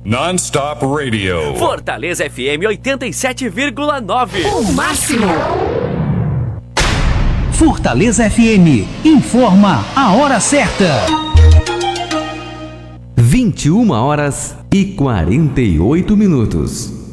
Non-stop radio. Fortaleza FM 87,9. O máximo. Fortaleza FM informa a hora certa. 21h48.